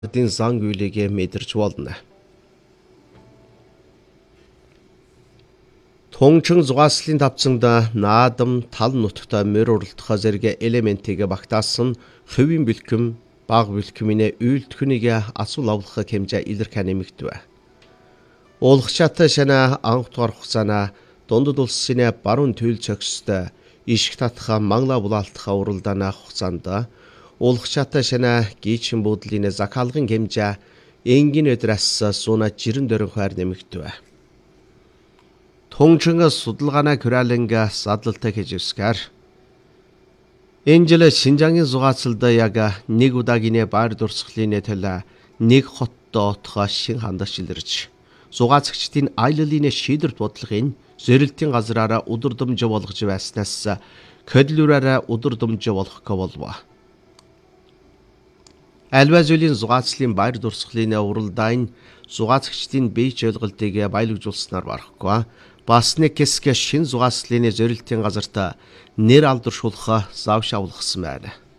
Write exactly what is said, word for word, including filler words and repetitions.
Дин зан үйлэгээ мэдэрч болно. Тунчин зугааслын давцанда наадам тал нутгата мөр уралдах зэрэг элементийг багтаасан хувийн бэлхэм баг бэлхэмийн үйлдэх асуул авлах хэмжээ илэрх нэмэгдэв. Уулгачаатай шана анхдугаар хугацаана дундад улсын баруун төл цогцтой ишг татха мангла булаалтха уралдаана хугацаанд уулгачаатай шана гийчин буудлын захаалгын хэмжээ энгийн өдрөөс сууна жирэн дөрөн хойр нэмэгдэв. Тунчин судалгааны күрэлэнгэ садлалтай хийжсгэр энэ жил Шинжаангийн зугаацалд яг нэг удаагийн байр дурсгалын төлөө нэг хоттой отгоо шин хандаж илэрч зугаацагчдын аяллалын шийдвэрт бодлогын зорилтын газраараа удирдамж болгож байснаас көдлөрөөрөө удирдамж болгох болов. Альва зүйлийн зугаацлын байр дурсгалын уралдаан зугаацагчдын бие ойлголтыг баялагжуулснаар барахгүй. Бас нэг хэсэг шин зугаацлын зорилтын газарт нэр алдаршуулах завш авлгасан байна.